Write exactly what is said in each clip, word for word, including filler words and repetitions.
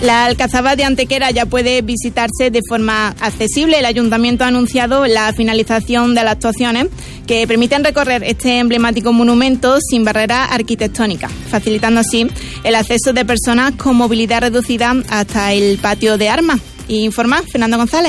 La Alcazaba de Antequera ya puede visitarse de forma accesible. El Ayuntamiento ha anunciado la finalización de las actuaciones que permiten recorrer este emblemático monumento sin barreras arquitectónicas, facilitando así el acceso de personas con movilidad reducida hasta el patio de armas. Informa Fernando González.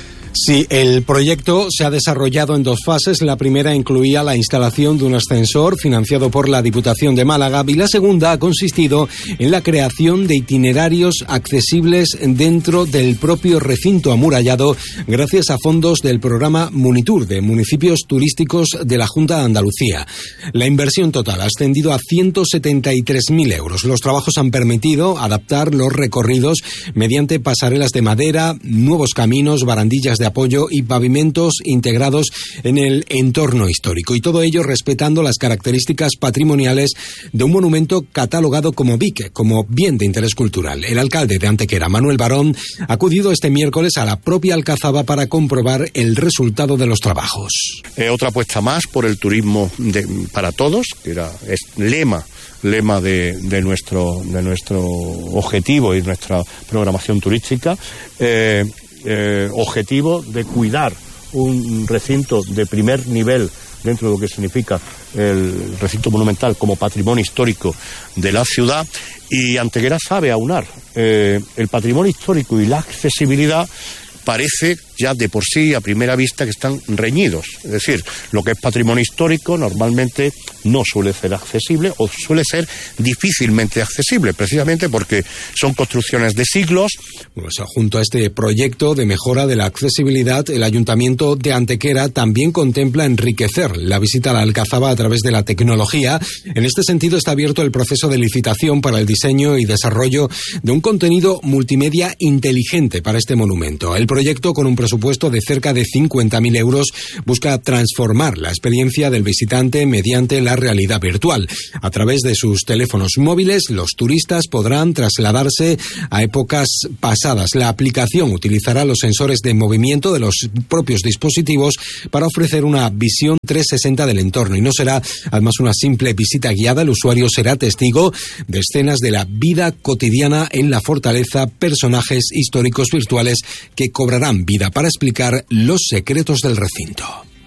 Sí, el proyecto se ha desarrollado en dos fases. La primera incluía la instalación de un ascensor financiado por la Diputación de Málaga y la segunda ha consistido en la creación de itinerarios accesibles dentro del propio recinto amurallado gracias a fondos del programa Munitur de municipios turísticos de la Junta de Andalucía. La inversión total ha ascendido a ciento setenta y tres mil euros. Los trabajos han permitido adaptar los recorridos mediante pasarelas de madera, nuevos caminos, barandillas de apoyo y pavimentos integrados en el entorno histórico, y todo ello respetando las características patrimoniales de un monumento catalogado como B I C, como bien de interés cultural. El alcalde de Antequera, Manuel Barón, ha acudido este miércoles a la propia Alcazaba para comprobar el resultado de los trabajos. Eh, otra apuesta más por el turismo de, para todos, que era es lema lema de, de nuestro de nuestro objetivo y nuestra programación turística. Eh, Eh, objetivo de cuidar un recinto de primer nivel dentro de lo que significa el recinto monumental como patrimonio histórico de la ciudad, y Antequera sabe aunar eh, el patrimonio histórico y la accesibilidad. Parece ya de por sí, a primera vista, que están reñidos. Es decir, lo que es patrimonio histórico normalmente no suele ser accesible o suele ser difícilmente accesible, precisamente porque son construcciones de siglos. Bueno, o sea, junto a este proyecto de mejora de la accesibilidad, el Ayuntamiento de Antequera también contempla enriquecer la visita a la Alcazaba a través de la tecnología. En este sentido, está abierto el proceso de licitación para el diseño y desarrollo de un contenido multimedia inteligente para este monumento. El proyecto, con un presupuesto de cerca de cincuenta mil euros, busca transformar la experiencia del visitante mediante la realidad virtual. A través de sus teléfonos móviles, los turistas podrán trasladarse a épocas pasadas. La aplicación utilizará los sensores de movimiento de los propios dispositivos para ofrecer una visión trescientos sesenta del entorno, y no será además una simple visita guiada. El usuario será testigo de escenas de la vida cotidiana en la fortaleza, personajes históricos virtuales que cobrarán vida para explicar los secretos del recinto.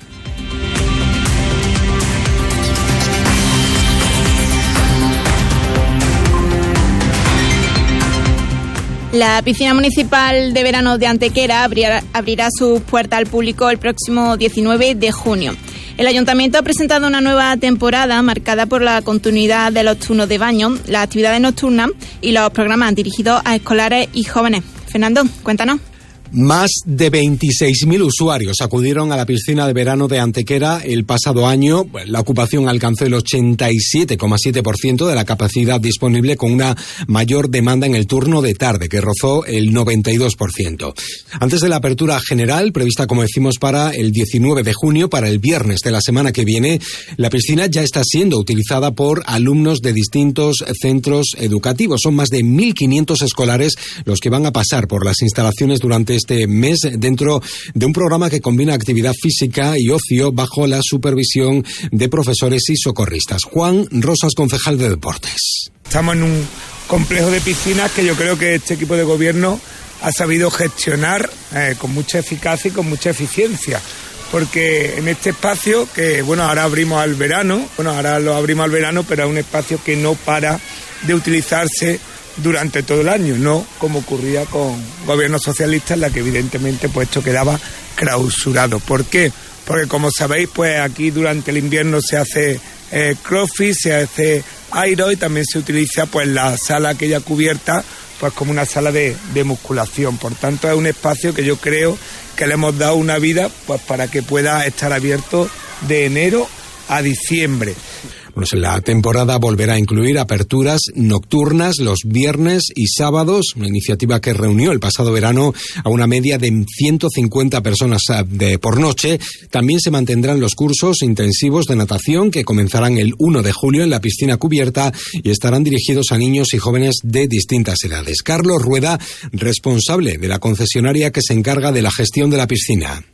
La piscina municipal de verano de Antequera abrirá, abrirá sus puertas al público el próximo diecinueve de junio. El Ayuntamiento ha presentado una nueva temporada marcada por la continuidad de los turnos de baño, las actividades nocturnas y los programas dirigidos a escolares y jóvenes. Fernando, cuéntanos. Más de veintiséis mil usuarios acudieron a la piscina de verano de Antequera el pasado año. La ocupación alcanzó el ochenta y siete coma siete por ciento de la capacidad disponible, con una mayor demanda en el turno de tarde, que rozó el noventa y dos por ciento. Antes de la apertura general, prevista, como decimos, para el diecinueve de junio, para el viernes de la semana que viene, la piscina ya está siendo utilizada por alumnos de distintos centros educativos. Son más de mil quinientos escolares los que van a pasar por las instalaciones durante este mes dentro de un programa que combina actividad física y ocio bajo la supervisión de profesores y socorristas. Juan Rosas, concejal de Deportes. Estamos en un complejo de piscinas que yo creo que este equipo de gobierno ha sabido gestionar eh, con mucha eficacia y con mucha eficiencia. Porque en este espacio, que bueno, ahora abrimos al verano, bueno, ahora lo abrimos al verano, pero es un espacio que no para de utilizarse durante todo el año, no como ocurría con gobiernos socialistas, en la que evidentemente pues esto quedaba clausurado. ¿Por qué? Porque como sabéis, pues aquí durante el invierno se hace eh, crossfit, se hace aero y también se utiliza pues la sala aquella cubierta pues como una sala de, de musculación. Por tanto, es un espacio que yo creo que le hemos dado una vida pues para que pueda estar abierto de enero a diciembre. Bueno, la temporada volverá a incluir aperturas nocturnas los viernes y sábados, una iniciativa que reunió el pasado verano a una media de ciento cincuenta personas de, por noche. También se mantendrán los cursos intensivos de natación que comenzarán el uno de julio en la piscina cubierta y estarán dirigidos a niños y jóvenes de distintas edades. Carlos Rueda, responsable de la concesionaria que se encarga de la gestión de la piscina.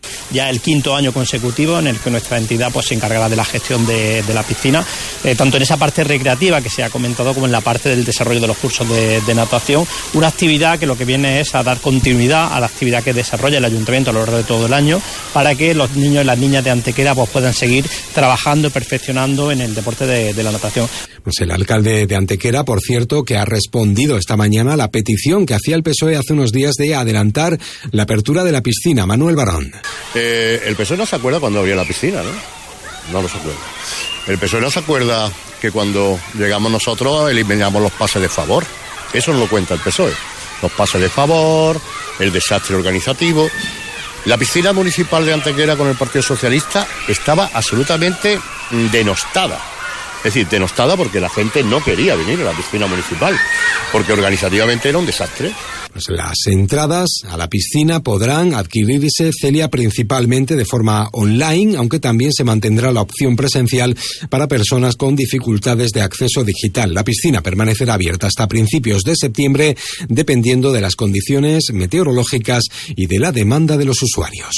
ya el quinto año consecutivo en el que nuestra entidad pues se encargará de la gestión de, de la piscina, eh, tanto en esa parte recreativa que se ha comentado como en la parte del desarrollo de los cursos de, de natación, una actividad que lo que viene es a dar continuidad a la actividad que desarrolla el Ayuntamiento a lo largo de todo el año para que los niños y las niñas de Antequera pues puedan seguir trabajando y perfeccionando en el deporte de, de la natación. Pues el alcalde de Antequera, por cierto, que ha respondido esta mañana a la petición que hacía el P S O E hace unos días de adelantar la apertura de la piscina. Manuel Barón. Eh, el P S O E no se acuerda cuando abrió la piscina, ¿no? No lo se acuerda. El P S O E no se acuerda que cuando llegamos nosotros eliminamos los pases de favor. Eso nos lo cuenta el P S O E. Los pases de favor, el desastre organizativo. La piscina municipal de Antequera con el Partido Socialista estaba absolutamente denostada. Es decir, denostada porque la gente no quería venir a la piscina municipal, porque organizativamente era un desastre. Pues las entradas a la piscina podrán adquirirse, Celia, principalmente de forma online, aunque también se mantendrá la opción presencial para personas con dificultades de acceso digital. La piscina permanecerá abierta hasta principios de septiembre, dependiendo de las condiciones meteorológicas y de la demanda de los usuarios.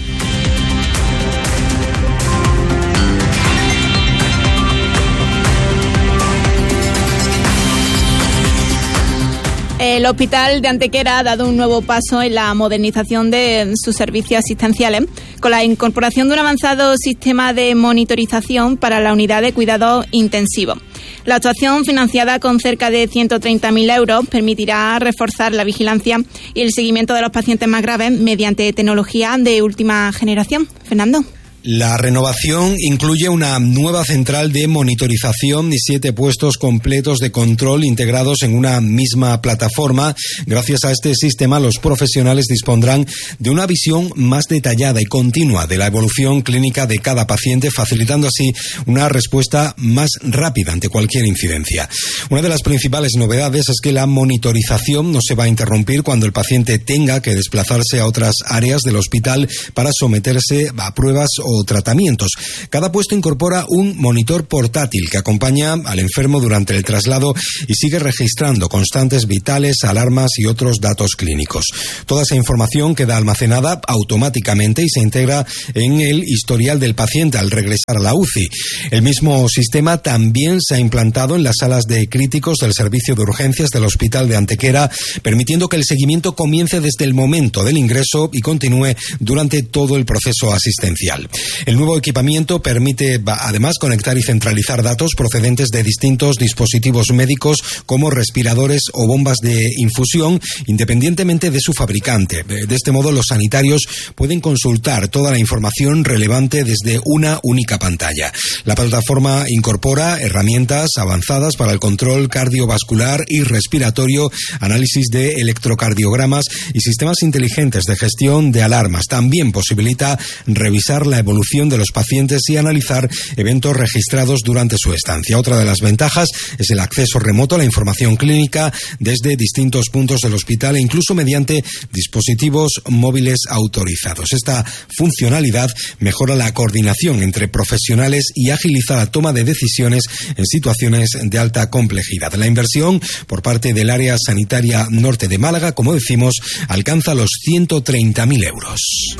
El Hospital de Antequera ha dado un nuevo paso en la modernización de sus servicios asistenciales, con la incorporación de un avanzado sistema de monitorización para la unidad de cuidados intensivos. La actuación, financiada con cerca de ciento treinta mil euros, permitirá reforzar la vigilancia y el seguimiento de los pacientes más graves mediante tecnología de última generación. Fernando. La renovación incluye una nueva central de monitorización y siete puestos completos de control integrados en una misma plataforma. Gracias a este sistema, los profesionales dispondrán de una visión más detallada y continua de la evolución clínica de cada paciente, facilitando así una respuesta más rápida ante cualquier incidencia. Una de las principales novedades es que la monitorización no se va a interrumpir cuando el paciente tenga que desplazarse a otras áreas del hospital para someterse a pruebas o tratamientos. Cada puesto incorpora un monitor portátil que acompaña al enfermo durante el traslado y sigue registrando constantes vitales, alarmas y otros datos clínicos. Toda esa información queda almacenada automáticamente y se integra en el historial del paciente al regresar a la U C I. El mismo sistema también se ha implantado en las salas de críticos del servicio de urgencias del Hospital de Antequera, permitiendo que el seguimiento comience desde el momento del ingreso y continúe durante todo el proceso asistencial. El nuevo equipamiento permite además conectar y centralizar datos procedentes de distintos dispositivos médicos como respiradores o bombas de infusión, independientemente de su fabricante. De este modo, los sanitarios pueden consultar toda la información relevante desde una única pantalla. La plataforma incorpora herramientas avanzadas para el control cardiovascular y respiratorio, análisis de electrocardiogramas y sistemas inteligentes de gestión de alarmas. También posibilita revisar la evolución de los pacientes y analizar eventos registrados durante su estancia. Otra de las ventajas es el acceso remoto a la información clínica desde distintos puntos del hospital e incluso mediante dispositivos móviles autorizados. Esta funcionalidad mejora la coordinación entre profesionales y agiliza la toma de decisiones en situaciones de alta complejidad. La inversión por parte del área sanitaria norte de Málaga, como decimos, alcanza los ciento treinta mil euros.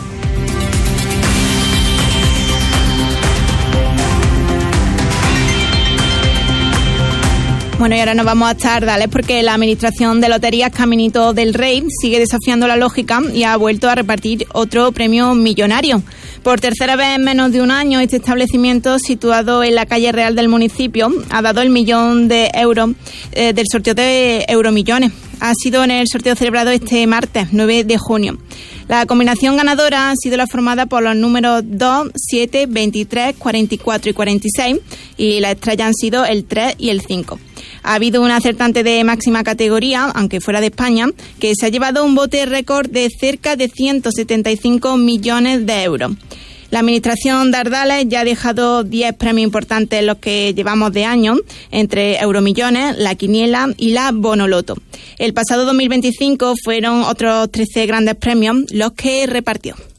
Bueno, y ahora nos vamos hasta Ardales porque la Administración de Loterías Caminito del Rey sigue desafiando la lógica y ha vuelto a repartir otro premio millonario. Por tercera vez en menos de un año, este establecimiento, situado en la calle Real del municipio, ha dado el millón de euros eh, del sorteo de Euromillones. Ha sido en el sorteo celebrado este martes, nueve de junio. La combinación ganadora ha sido la formada por los números dos, siete, veintitrés, cuarenta y cuatro y cuarenta y seis y las estrellas han sido el tres y el cinco. Ha habido un acertante de máxima categoría, aunque fuera de España, que se ha llevado un bote récord de cerca de ciento setenta y cinco millones de euros. La Administración de Ardales ya ha dejado diez premios importantes en los que llevamos de año, entre Euromillones, la Quiniela y la Bonoloto. El pasado dos mil veinticinco fueron otros trece grandes premios los que repartió.